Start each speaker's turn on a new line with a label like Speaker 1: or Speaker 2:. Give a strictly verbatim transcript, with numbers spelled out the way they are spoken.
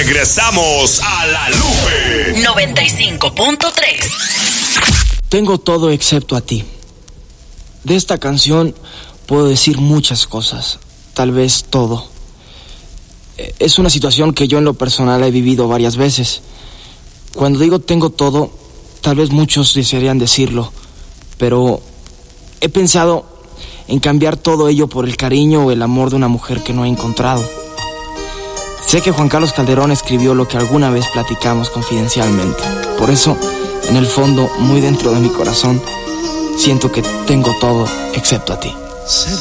Speaker 1: Regresamos a La Lupe
Speaker 2: noventa y cinco punto tres.
Speaker 3: Tengo todo excepto a ti. De esta canción puedo decir muchas cosas, tal vez todo. Es una situación que yo en lo personal he vivido varias veces. Cuando digo tengo todo, tal vez muchos desearían decirlo, pero he pensado en cambiar todo ello por el cariño o el amor de una mujer que no he encontrado. Sé que Juan Carlos Calderón escribió lo que alguna vez platicamos confidencialmente. Por eso, en el fondo, muy dentro de mi corazón, siento que tengo todo excepto a ti.
Speaker 4: Se